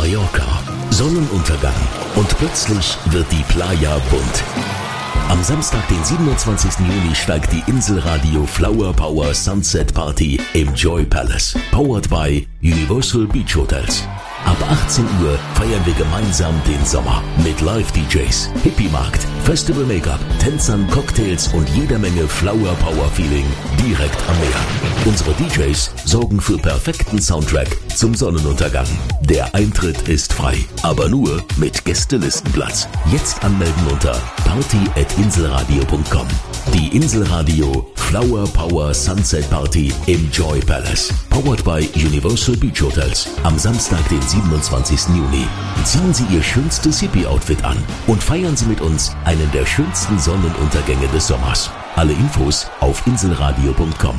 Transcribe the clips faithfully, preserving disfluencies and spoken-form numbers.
Mallorca. Sonnenuntergang und plötzlich wird die Playa bunt. Am Samstag, den siebenundzwanzigsten Juni, steigt die Inselradio Flower Power Sunset Party im Joy Palace. Powered by Universal Beach Hotels. Ab achtzehn Uhr feiern wir gemeinsam den Sommer mit Live-D Js, Hippie-Markt, Festival-Make-up, Tänzern, Cocktails und jeder Menge Flower-Power-Feeling direkt am Meer. Unsere D Js sorgen für perfekten Soundtrack zum Sonnenuntergang. Der Eintritt ist frei, aber nur mit Gästelistenplatz. Jetzt anmelden unter party at inselradio punkt com. Die Inselradio Flower Power Sunset Party im Joy Palace. Powered by Universal Beach Hotels. Am Samstag, den siebenundzwanzigsten Juni. Ziehen Sie Ihr schönstes Hippie-Outfit an und feiern Sie mit uns einen der schönsten Sonnenuntergänge des Sommers. Alle Infos auf inselradio punkt com.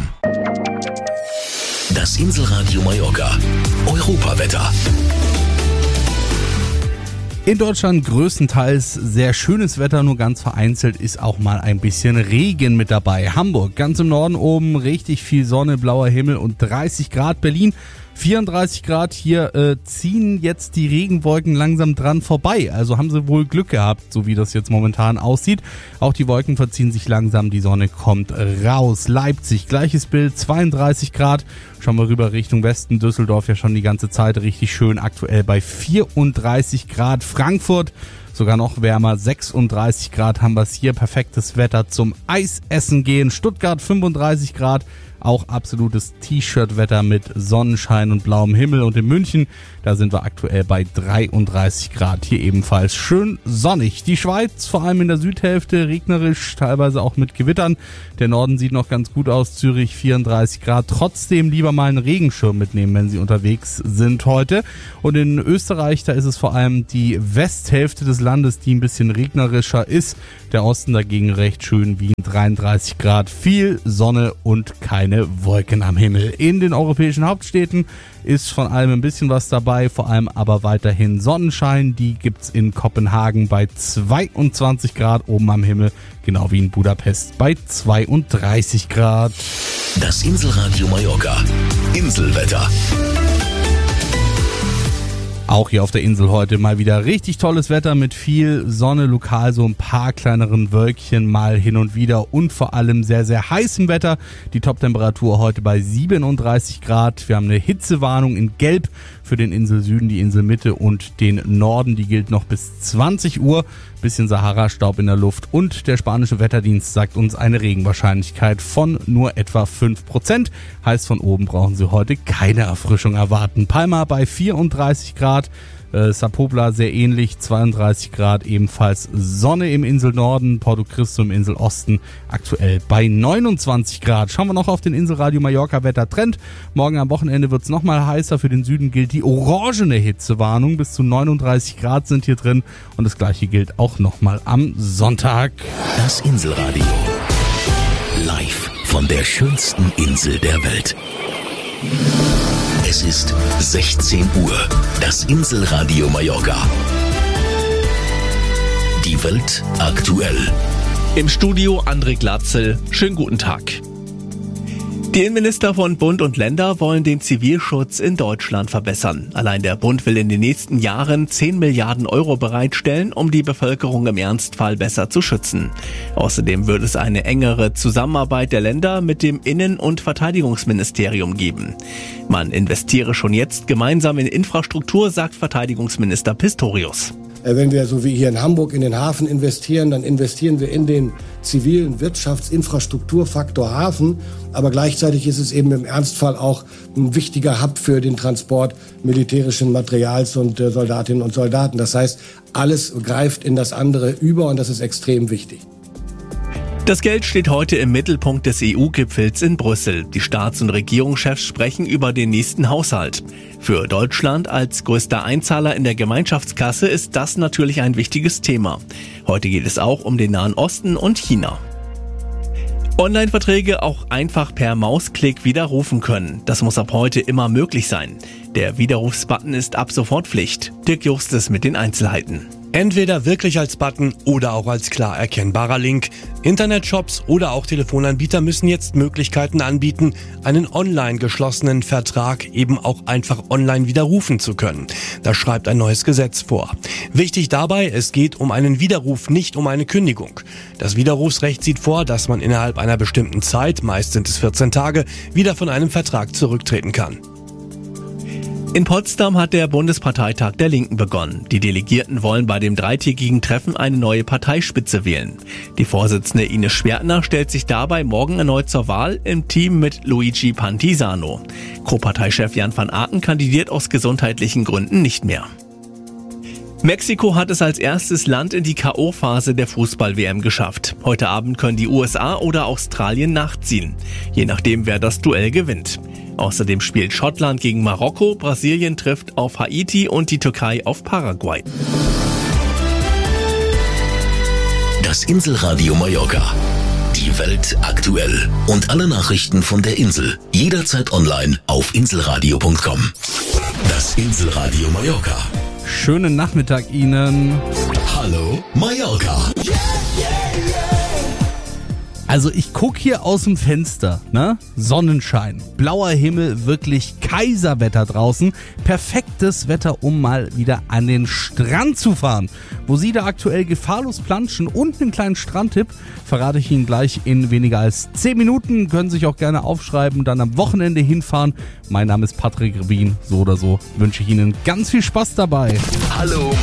Das Inselradio Mallorca. Europawetter. In Deutschland größtenteils sehr schönes Wetter, nur ganz vereinzelt ist auch mal ein bisschen Regen mit dabei. Hamburg, ganz im Norden oben, richtig viel Sonne, blauer Himmel und dreißig Grad. Berlin, vierunddreißig Grad. Hier äh, ziehen jetzt die Regenwolken langsam dran vorbei. Also haben sie wohl Glück gehabt, so wie das jetzt momentan aussieht. Auch die Wolken verziehen sich langsam, die Sonne kommt raus. Leipzig, gleiches Bild, zweiunddreißig Grad. Schauen wir rüber Richtung Westen. Düsseldorf ja schon die ganze Zeit richtig schön, aktuell bei vierunddreißig Grad. Frankfurt sogar noch wärmer, sechsunddreißig Grad haben wir es hier. Perfektes Wetter zum Eisessen gehen. Stuttgart fünfunddreißig Grad. Auch absolutes T-Shirt-Wetter mit Sonnenschein und blauem Himmel. Und in München, da sind wir aktuell bei dreiunddreißig Grad. Hier ebenfalls schön sonnig. Die Schweiz, vor allem in der Südhälfte, regnerisch, teilweise auch mit Gewittern. Der Norden sieht noch ganz gut aus. Zürich vierunddreißig Grad. Trotzdem lieber mal einen Regenschirm mitnehmen, wenn Sie unterwegs sind heute. Und in Österreich, da ist es vor allem die Westhälfte des Landes, die ein bisschen regnerischer ist. Der Osten dagegen recht schön, Wien dreiunddreißig Grad. Viel Sonne und keine Wolken am Himmel. In den europäischen Hauptstädten ist von allem ein bisschen was dabei, vor allem aber weiterhin Sonnenschein. Die gibt's in Kopenhagen bei zweiundzwanzig Grad oben am Himmel, genau wie in Budapest bei zweiunddreißig Grad. Das Inselradio Mallorca. Inselwetter. Auch hier auf der Insel heute mal wieder richtig tolles Wetter mit viel Sonne, lokal so ein paar kleineren Wölkchen mal hin und wieder und vor allem sehr, sehr heißem Wetter. Die Toptemperatur heute bei siebenunddreißig Grad. Wir haben eine Hitzewarnung in Gelb für den Inselsüden, die Inselmitte und den Norden. Die gilt noch bis zwanzig Uhr. Bisschen Sahara-Staub in der Luft und der spanische Wetterdienst sagt uns eine Regenwahrscheinlichkeit von nur etwa fünf Prozent. Heißt, von oben brauchen Sie heute keine Erfrischung erwarten. Palma bei vierunddreißig Grad. Äh, Sapobla sehr ähnlich, zweiunddreißig Grad, ebenfalls Sonne im Inselnorden, Porto Cristo im Inselosten aktuell bei neunundzwanzig Grad. Schauen wir noch auf den Inselradio Mallorca Wettertrend. Morgen am Wochenende wird es nochmal heißer. Für den Süden gilt die orangene Hitzewarnung. Bis zu neununddreißig Grad sind hier drin und das gleiche gilt auch nochmal am Sonntag. Das Inselradio. Live von der schönsten Insel der Welt. Es ist sechzehn Uhr. Das Inselradio Mallorca. Die Welt aktuell. Im Studio André Glatzel. Schönen guten Tag. Die Innenminister von Bund und Länder wollen den Zivilschutz in Deutschland verbessern. Allein der Bund will in den nächsten Jahren zehn Milliarden Euro bereitstellen, um die Bevölkerung im Ernstfall besser zu schützen. Außerdem wird es eine engere Zusammenarbeit der Länder mit dem Innen- und Verteidigungsministerium geben. Man investiere schon jetzt gemeinsam in Infrastruktur, sagt Verteidigungsminister Pistorius. Wenn wir so wie hier in Hamburg in den Hafen investieren, dann investieren wir in den zivilen Wirtschaftsinfrastrukturfaktor Hafen. Aber gleichzeitig ist es eben im Ernstfall auch ein wichtiger Hub für den Transport militärischen Materials und Soldatinnen und Soldaten. Das heißt, alles greift in das andere über und das ist extrem wichtig. Das Geld steht heute im Mittelpunkt des E U-Gipfels in Brüssel. Die Staats- und Regierungschefs sprechen über den nächsten Haushalt. Für Deutschland als größter Einzahler in der Gemeinschaftskasse ist das natürlich ein wichtiges Thema. Heute geht es auch um den Nahen Osten und China. Online-Verträge auch einfach per Mausklick widerrufen können. Das muss ab heute immer möglich sein. Der Widerrufsbutton ist ab sofort Pflicht. Dirk Justus mit den Einzelheiten. Entweder wirklich als Button oder auch als klar erkennbarer Link. Internetshops oder auch Telefonanbieter müssen jetzt Möglichkeiten anbieten, einen online geschlossenen Vertrag eben auch einfach online widerrufen zu können. Das schreibt ein neues Gesetz vor. Wichtig dabei, es geht um einen Widerruf, nicht um eine Kündigung. Das Widerrufsrecht sieht vor, dass man innerhalb einer bestimmten Zeit, meist sind es vierzehn Tage, wieder von einem Vertrag zurücktreten kann. In Potsdam hat der Bundesparteitag der Linken begonnen. Die Delegierten wollen bei dem dreitägigen Treffen eine neue Parteispitze wählen. Die Vorsitzende Ines Schwertner stellt sich dabei morgen erneut zur Wahl im Team mit Luigi Pantisano. Co-Parteichef Jan van Aken kandidiert aus gesundheitlichen Gründen nicht mehr. Mexiko hat es als erstes Land in die K O-Phase der Fußball-W M geschafft. Heute Abend können die U S A oder Australien nachziehen, je nachdem wer das Duell gewinnt. Außerdem spielt Schottland gegen Marokko, Brasilien trifft auf Haiti und die Türkei auf Paraguay. Das Inselradio Mallorca. Die Welt aktuell und alle Nachrichten von der Insel jederzeit online auf inselradio punkt com. Das Inselradio Mallorca. Schönen Nachmittag Ihnen. Hallo Mallorca. Also ich gucke hier aus dem Fenster, ne? Sonnenschein, blauer Himmel, wirklich Kaiserwetter draußen. Perfektes Wetter, um mal wieder an den Strand zu fahren. Wo Sie da aktuell gefahrlos planschen und einen kleinen Strandtipp verrate ich Ihnen gleich in weniger als zehn Minuten. Können Sie sich auch gerne aufschreiben und dann am Wochenende hinfahren. Mein Name ist Patrick Rubin. So oder so wünsche ich Ihnen ganz viel Spaß dabei. Hallo